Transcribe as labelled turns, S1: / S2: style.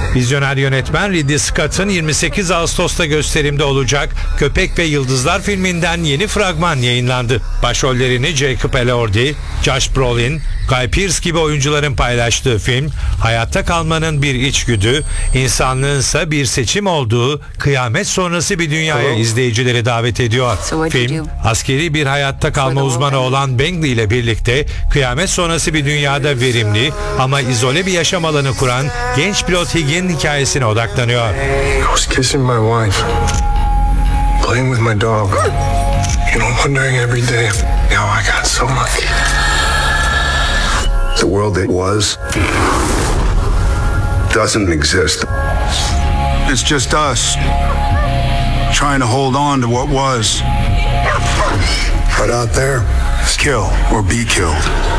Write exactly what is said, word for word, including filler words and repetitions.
S1: Vizyoner yönetmen Ridley Scott'ın yirmi sekiz Ağustos'ta gösterimde olacak Köpek ve Yıldızlar filminden yeni fragman yayınlandı. Başrollerini Jacob Elordi, Josh Brolin, Guy Pearce gibi oyuncuların paylaştığı film, hayatta kalmanın bir içgüdü, insanlığınsa bir seçim olduğu kıyamet sonrası bir dünyaya izleyicileri davet ediyor. Film, askeri bir hayatta kalma uzmanı olan Bangley ile birlikte kıyamet sonrası bir dünyada verimli ama izole bir yaşam alanı kuran genç pilot Higg'in hikayesine odaklanıyor.
S2: I was kissing my wife, playing with my dog, you know, wondering every day how I got so lucky.
S3: The world that was doesn't exist.
S4: It's just us trying to hold on to what was.
S3: But out there,
S4: Kill or be killed.